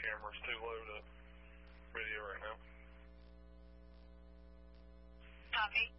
camera's too low to video right now. Copy.